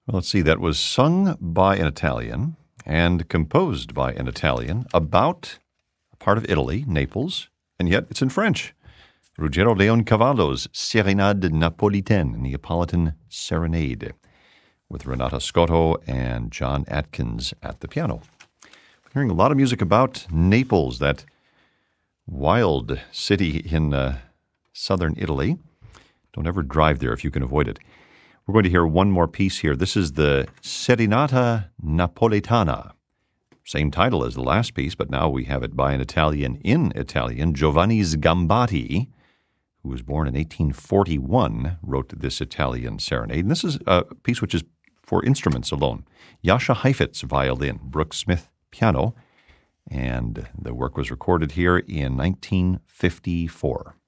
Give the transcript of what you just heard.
Well, let's see. That was sung by an Italian and composed by an Italian about a part of Italy, Naples, and yet it's in French. Ruggero Leoncavallo's Serenade Napolitaine, Neapolitan Serenade, with Renata Scotto and John Atkins at the piano. Hearing a lot of music about Naples, that wild city in southern Italy. Don't ever drive there if you can avoid it. We're going to hear one more piece here. This is the Serenata Napolitana. Same title as the last piece, but now we have it by an Italian in Italian. Giovanni Sgambati, who was born in 1841, wrote this Italian serenade. And this is a piece which is for instruments alone. Jascha Heifetz, violin, Brooks Smith, piano, and the work was recorded here in 1954.